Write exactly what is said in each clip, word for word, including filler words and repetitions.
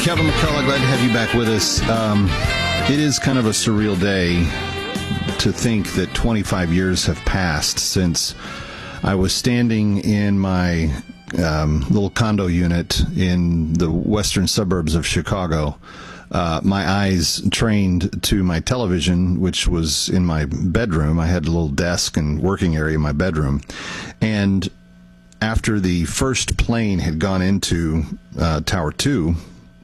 Kevin McCullough, glad to have you back with us. Um, it is kind of a surreal day to think that twenty-five years have passed since I was standing in my um, little condo unit in the western suburbs of Chicago. Uh, my eyes trained to my television, which was in my bedroom. I had a little desk and working area in my bedroom. And after the first plane had gone into uh, Tower two,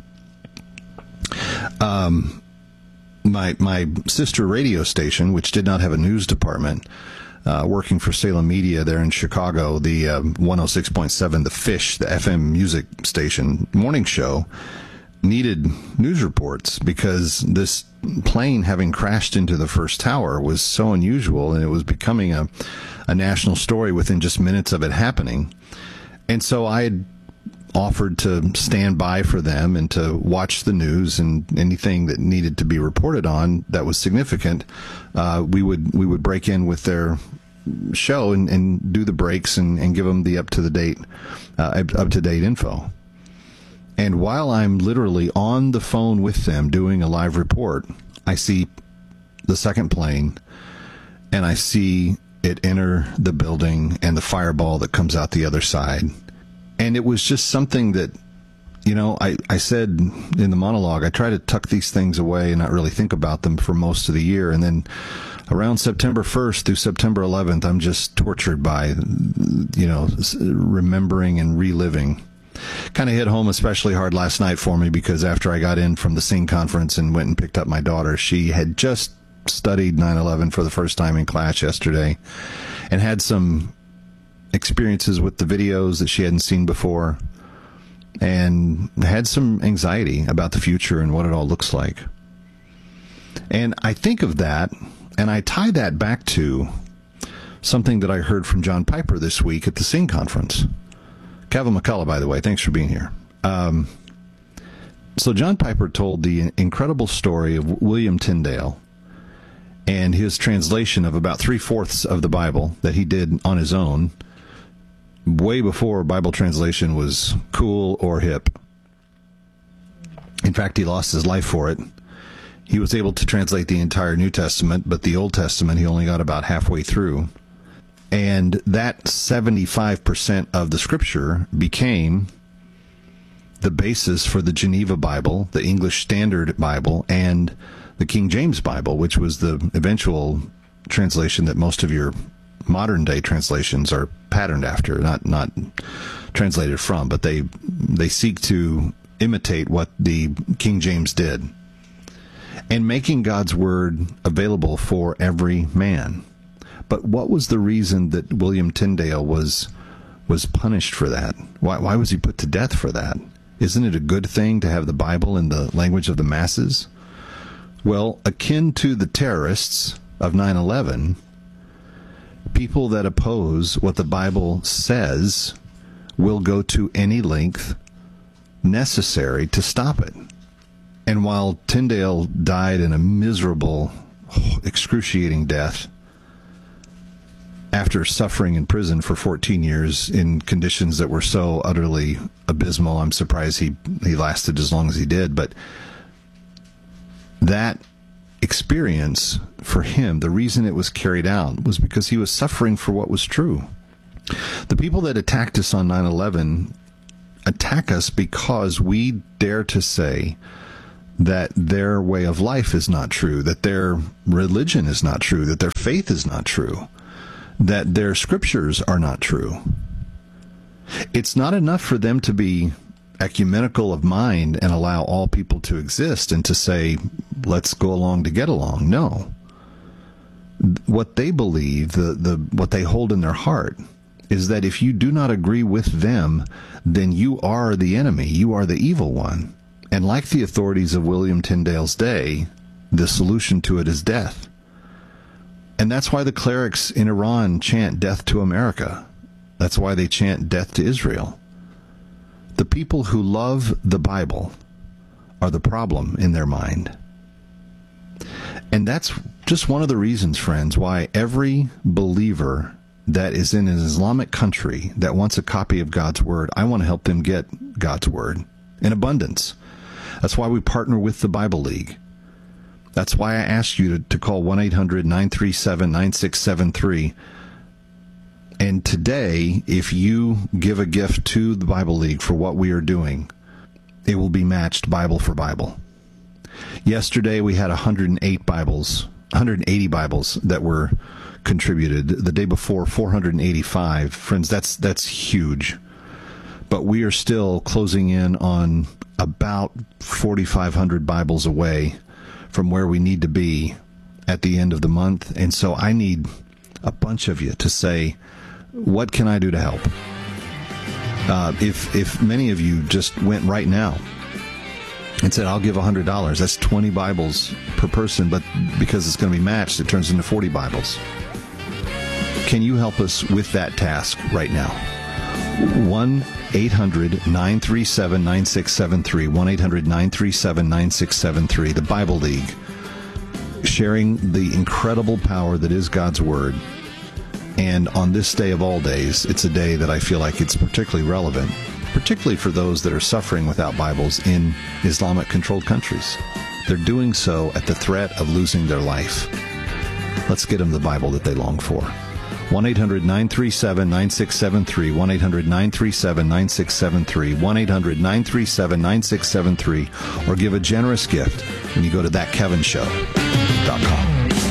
um, my my sister radio station, which did not have a news department, uh, working for Salem Media there in Chicago, the uh, one oh six point seven, The Fish, the F M music station morning show, needed news reports because this plane having crashed into the first tower was so unusual, and it was becoming a, a national story within just minutes of it happening. And so I had offered to stand by for them and to watch the news, and anything that needed to be reported on that was significant, uh, we would we would break in with their show and, and do the breaks and, and give them the up to the date uh, up to date info. And while I'm literally on the phone with them doing a live report, I see the second plane, and I see it enter the building and the fireball that comes out the other side. And it was just something that, you know, I, I said in the monologue, I try to tuck these things away and not really think about them for most of the year. And then around September first through September eleventh, I'm just tortured by, you know, remembering and reliving. Kind of hit home especially hard last night for me because after I got in from the Sing conference and went and picked up my daughter, she had just studied nine eleven for the first time in class yesterday and had some experiences with the videos that she hadn't seen before and had some anxiety about the future and what it all looks like. And I think of that and I tie that back to something that I heard from John Piper this week at the Sing conference. Kevin McCullough, by the way, thanks for being here. Um, so John Piper told the incredible story of William Tyndale and his translation of about three-fourths of the Bible that he did on his own way before Bible translation was cool or hip. In fact, he lost his life for it. He was able to translate the entire New Testament, but the Old Testament he only got about halfway through. And that seventy-five percent of the scripture became the basis for the Geneva Bible, the English Standard Bible, and the King James Bible, which was the eventual translation that most of your modern-day translations are patterned after, not not translated from, but they they seek to imitate what the King James did, and making God's Word available for every man. But what was the reason that William Tyndale was was punished for that? Why, why was he put to death for that? Isn't it a good thing to have the Bible in the language of the masses? Well, akin to the terrorists of nine eleven, people that oppose what the Bible says will go to any length necessary to stop it. And while Tyndale died in a miserable, excruciating death, after suffering in prison for fourteen years in conditions that were so utterly abysmal, I'm surprised he, he lasted as long as he did. But that experience for him, the reason it was carried out was because he was suffering for what was true. The people that attacked us on nine eleven attack us because we dare to say that their way of life is not true, that their religion is not true, that their faith is not true, that their scriptures are not true. It's not enough for them to be ecumenical of mind and allow all people to exist and to say, let's go along to get along. No. What they believe, the, the what they hold in their heart, is that if you do not agree with them, then you are the enemy. You are the evil one. And like the authorities of William Tyndale's day, the solution to it is death. And that's why the clerics in Iran chant death to America. That's why they chant death to Israel. The people who love the Bible are the problem in their mind. And that's just one of the reasons, friends, why every believer that is in an Islamic country that wants a copy of God's Word, I want to help them get God's Word in abundance. That's why we partner with the Bible League. That's why I asked you to, to call one eight hundred nine three seven nine six seven three. And today, if you give a gift to the Bible League for what we are doing, it will be matched Bible for Bible. Yesterday, we had one hundred eight Bibles, one hundred eighty Bibles that were contributed. The day before, four hundred eighty-five. Friends, that's that's huge. But we are still closing in on about forty-five hundred Bibles away from where we need to be at the end of the month. And so I need a bunch of you to say, what can I do to help? Uh, if if many of you just went right now and said, I'll give one hundred dollars, that's twenty Bibles per person, but because it's going to be matched, it turns into forty Bibles. Can you help us with that task right now? one eight hundred nine three seven nine six seven three, one eight hundred nine three seven nine six seven three, the Bible League, sharing the incredible power that is God's Word. And on this day of all days, it's a day that I feel like it's particularly relevant, particularly for those that are suffering without Bibles in Islamic-controlled countries. They're doing so at the threat of losing their life. Let's get them the Bible that they long for. one eight hundred nine three seven nine six seven three, one eight hundred nine three seven nine six seven three, one eight hundred nine three seven nine six seven three, or give a generous gift when you go to that kevin show dot com.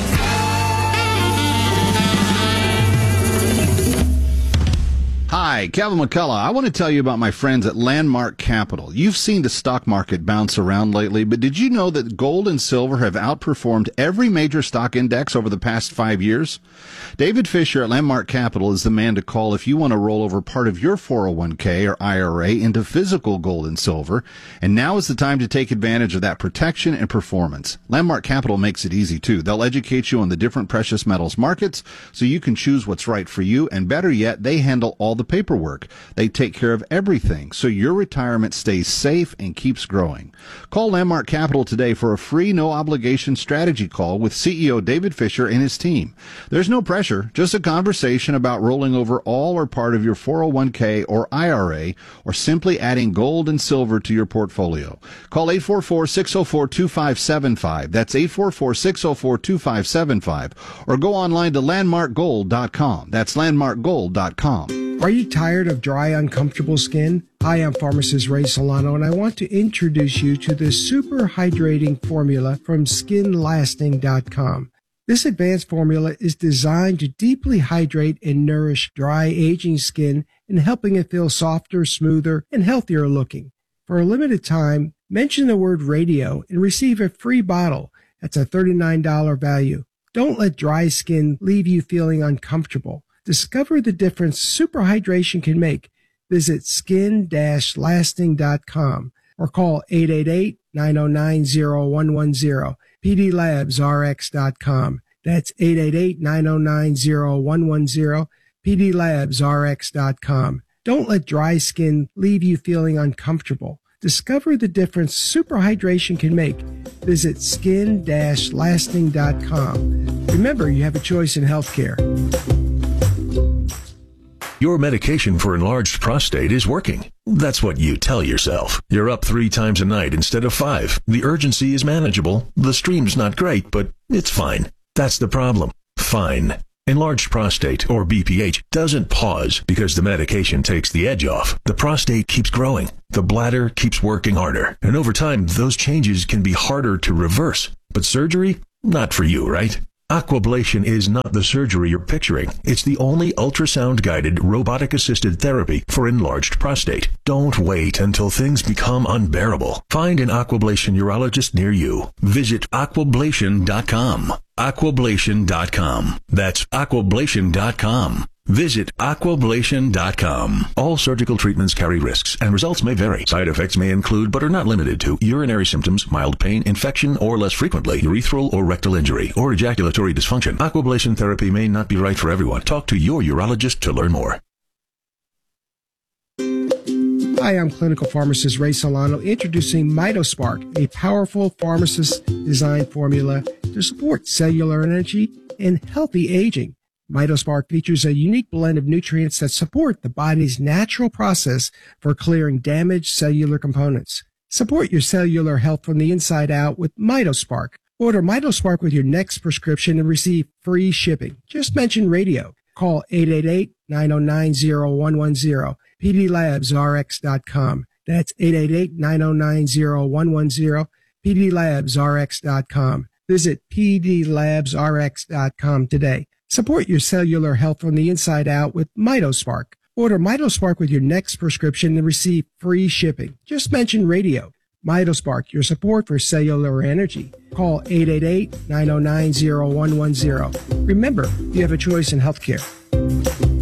Hi, Kevin McCullough. I want to tell you about my friends at Landmark Capital. You've seen the stock market bounce around lately, but did you know that gold and silver have outperformed every major stock index over the past five years? David Fisher at Landmark Capital is the man to call if you want to roll over part of your four oh one k or I R A into physical gold and silver, and now is the time to take advantage of that protection and performance. Landmark Capital makes it easy, too. They'll educate you on the different precious metals markets so you can choose what's right for you, and better yet, they handle all the paperwork. They take care of everything so your retirement stays safe and keeps growing. Call Landmark Capital today for a free, no-obligation strategy call with C E O David Fisher and his team. There's no pressure, just a conversation about rolling over all or part of your four oh one k or I R A, or simply adding gold and silver to your portfolio. Call eight four four, six oh four, two five seven five. That's eight four four, six oh four, two five seven five. Or go online to landmark gold dot com. That's landmark gold dot com. Are you tired of dry, uncomfortable skin? Hi, I'm pharmacist Ray Solano, and I want to introduce you to the super hydrating formula from skin lasting dot com. This advanced formula is designed to deeply hydrate and nourish dry, aging skin and helping it feel softer, smoother, and healthier looking. For a limited time, mention the word radio and receive a free bottle. That's a thirty-nine dollars value. Don't let dry skin leave you feeling uncomfortable. Discover the difference superhydration can make. Visit skin lasting dot com or call eight eight eight, nine oh nine, oh one one oh, p d labs r x dot com. That's eight eight eight, nine oh nine, oh one one oh, p d labs r x dot com. Don't let dry skin leave you feeling uncomfortable. Discover the difference superhydration can make. Visit skin lasting dot com. Remember, you have a choice in healthcare. Your medication for enlarged prostate is working. That's what you tell yourself. You're up three times a night instead of five. The urgency is manageable. The stream's not great, but it's fine. That's the problem. Fine. Enlarged prostate, or B P H, doesn't pause because the medication takes the edge off. The prostate keeps growing. The bladder keeps working harder. And over time, those changes can be harder to reverse. But surgery? Not for you, right? Aquablation is not the surgery you're picturing. It's the only ultrasound-guided, robotic-assisted therapy for enlarged prostate. Don't wait until things become unbearable. Find an Aquablation urologist near you. Visit aquablation dot com. aquablation dot com. That's aquablation dot com. Visit aquablation dot com. All surgical treatments carry risks, and results may vary. Side effects may include, but are not limited to, urinary symptoms, mild pain, infection, or less frequently, urethral or rectal injury, or ejaculatory dysfunction. Aquablation therapy may not be right for everyone. Talk to your urologist to learn more. Hi, I'm clinical pharmacist Ray Solano, introducing MitoSpark, a powerful pharmacist-designed formula to support cellular energy and healthy aging. MitoSpark features a unique blend of nutrients that support the body's natural process for clearing damaged cellular components. Support your cellular health from the inside out with MitoSpark. Order MitoSpark with your next prescription and receive free shipping. Just mention radio. Call eight eight eight, nine oh nine, oh one one oh, p d labs r x dot com. That's eight eight eight, nine oh nine, oh one one oh, p d labs r x dot com. Visit p d labs r x dot com today. Support your cellular health from the inside out with MitoSpark. Order MitoSpark with your next prescription and receive free shipping. Just mention radio. MitoSpark, your support for cellular energy. Call eight eight eight, nine oh nine, oh one one oh. Remember, you have a choice in healthcare.